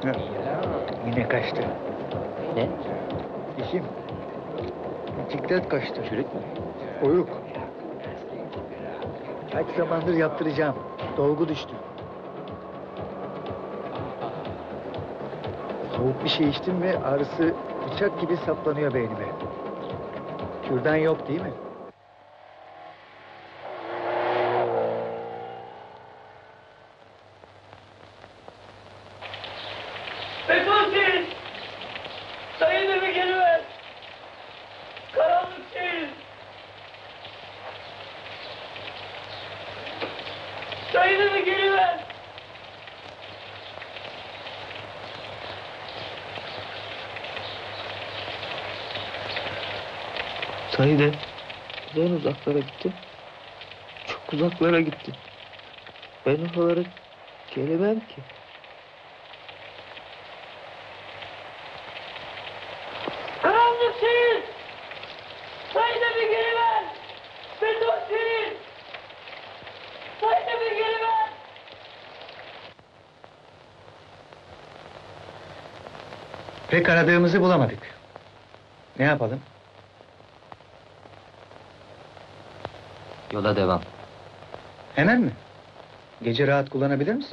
Yine kaçtı. Ne? Dişim. Bisiklet kaçtı. Çürük mü? Uyuk. Kaç zamandır yaptıracağım. Dolgu düştü. Soğuk bir şey içtim mi ağrısı bıçak gibi saplanıyor beynime. Kürdan yok değil mi? Beton şehir! Sayın bir geri ver! Karanlık şehir! Sayın bir geri ver! Saide neden uzaklara gitti? Çok uzaklara gitti. Ben oralara gelemem ki. Karanlık şehir! Sayın bir geri ver! Beton şehir! Sayın bir geri ver! Pek aradığımızı bulamadık. Ne yapalım? Yola devam. Hemen mi? Gece rahat kullanabilir misin?